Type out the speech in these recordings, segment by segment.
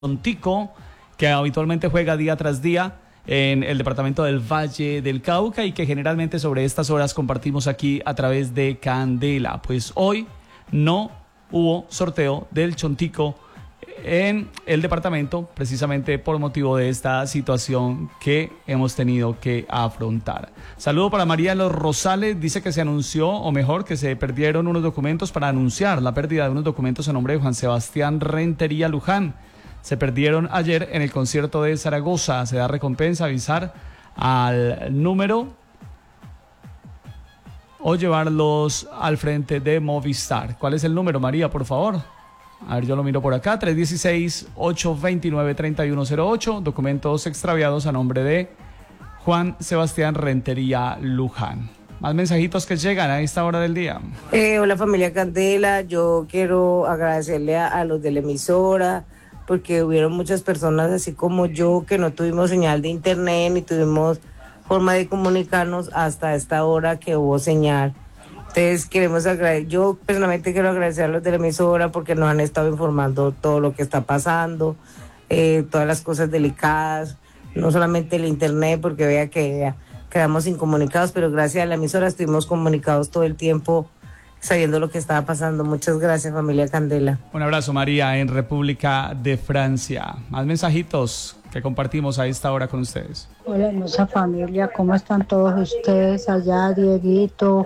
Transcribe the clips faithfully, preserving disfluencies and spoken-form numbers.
Chontico, que habitualmente juega día tras día en el departamento del Valle del Cauca y que generalmente sobre estas horas compartimos aquí a través de Candela. Pues hoy no hubo sorteo del Chontico en el departamento, precisamente por motivo de esta situación que hemos tenido que afrontar. Saludo para María de los Rosales, dice que se anunció, o mejor, que se perdieron unos documentos para anunciar la pérdida de unos documentos en nombre de Juan Sebastián Rentería Luján. Se perdieron ayer en el concierto de Zaragoza. Se da recompensa, avisar al número o llevarlos al frente de Movistar. ¿Cuál es el número, María, por favor? A ver, yo lo miro por acá. tres uno seis, ocho dos nueve, tres uno cero ocho. Documentos extraviados a nombre de Juan Sebastián Rentería Luján. Más mensajitos que llegan a esta hora del día. Eh, hola familia Candela, yo quiero agradecerle a, a los de la emisora, porque hubieron muchas personas así como yo que no tuvimos señal de internet ni tuvimos forma de comunicarnos hasta esta hora que hubo señal. Entonces queremos agradecer, yo personalmente quiero agradecer a los de la emisora porque nos han estado informando todo lo que está pasando, eh, todas las cosas delicadas, no solamente el internet, porque vea que ya quedamos incomunicados, pero gracias a la emisora estuvimos comunicados todo el tiempo, sabiendo lo que estaba pasando. Muchas gracias, familia Candela. Un abrazo, María, en República de Francia. Más mensajitos que compartimos a esta hora con ustedes. Hola, hermosa familia, ¿cómo están todos ustedes allá? Dieguito,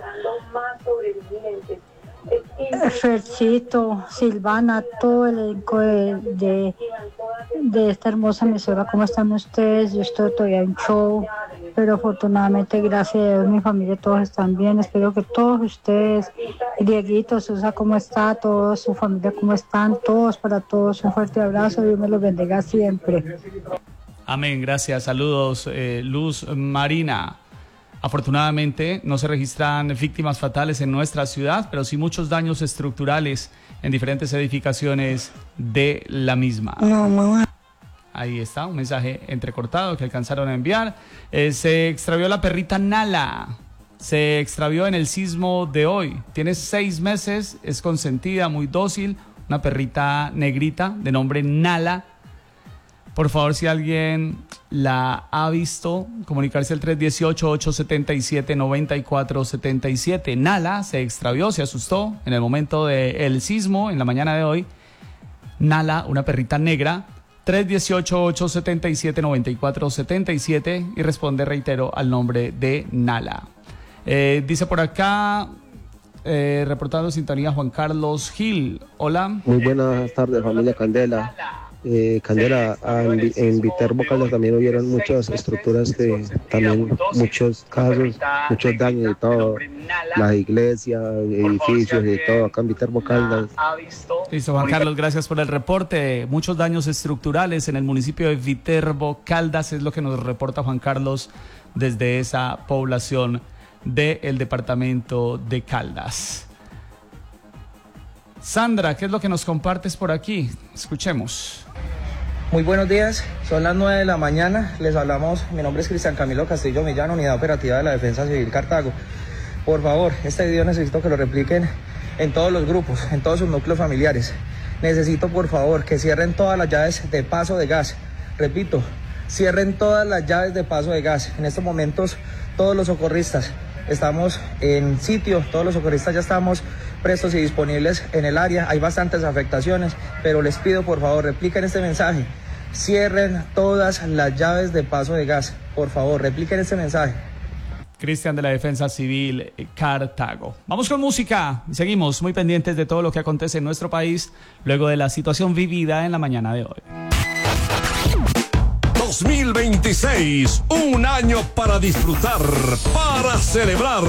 Fercito, Silvana, todo el elenco de, de, de esta hermosa emisora, ¿cómo están ustedes? Yo estoy todavía en show, pero afortunadamente, gracias a Dios, mi familia, todos están bien. Espero que todos ustedes, Dieguito, Susa, ¿cómo está? Todos, su familia, ¿cómo están? Todos, para todos, un fuerte abrazo, Dios me los bendiga siempre. Amén, gracias. Saludos, eh, Luz Marina. Afortunadamente no se registran víctimas fatales en nuestra ciudad, pero sí muchos daños estructurales en diferentes edificaciones de la misma. No, mamá. Ahí está, un mensaje entrecortado que alcanzaron a enviar. Eh, se extravió la perrita Nala. Se extravió en el sismo de hoy. Tiene seis meses, es consentida, muy dócil. Una perrita negrita de nombre Nala. Por favor, si alguien la ha visto, comunicarse al tres uno ocho, ocho siete siete, nueve cuatro siete siete. Nala se extravió, se asustó en el momento del sismo, en la mañana de hoy. Nala, una perrita negra. tres uno ocho, ocho siete siete, nueve cuatro siete siete y responde, reitero, al nombre de Nala. Eh, dice por acá, eh, reportando sintonía, Juan Carlos Gil. Hola. Muy buenas tardes, familia Candela. Eh, Candela, en, en Viterbo Caldas también hubieron muchas estructuras, de, también muchos casos, muchos daños y todo, las iglesias, edificios y todo, acá en Viterbo Caldas. Listo, Juan Carlos, gracias por el reporte. Muchos daños estructurales en el municipio de Viterbo Caldas, es lo que nos reporta Juan Carlos desde esa población del departamento de Caldas. Sandra, ¿qué es lo que nos compartes por aquí? Escuchemos. Muy buenos días, son las nueve de la mañana, les hablamos, mi nombre es Cristian Camilo Castillo Millán, Unidad Operativa de la Defensa Civil Cartago. Por favor, este video necesito que lo repliquen en todos los grupos, en todos sus núcleos familiares. Necesito, por favor, que cierren todas las llaves de paso de gas. Repito, cierren todas las llaves de paso de gas. En estos momentos, todos los socorristas estamos en sitio, todos los socorristas ya estamos prestos y disponibles en el área. Hay bastantes afectaciones, pero les pido por favor, repliquen este mensaje. Cierren todas las llaves de paso de gas. Por favor, repliquen este mensaje. Cristian de la Defensa Civil Cartago. Vamos con música. Seguimos muy pendientes de todo lo que acontece en nuestro país luego de la situación vivida en la mañana de hoy. dos mil veintiséis, un año para disfrutar, para celebrar.